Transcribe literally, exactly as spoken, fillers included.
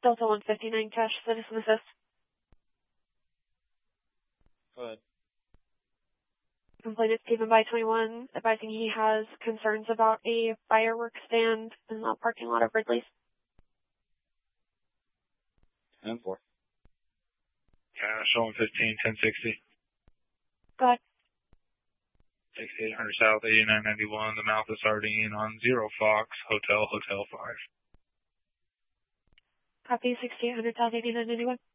Delta one fifty-nine Cash, Citizen Assist. Go ahead. Complainant Stephen by twenty-one, advising he has concerns about a fireworks stand in the parking lot of Ridley's. ten four. Cash, one fifteen, ten sixty. Go ahead. sixty-eight hundred South, eighty-nine ninety-one, the mouth of Sardine on Zero Fox, Hotel, Hotel five. Copy, sixty-eight hundred South, eighty-nine ninety-one.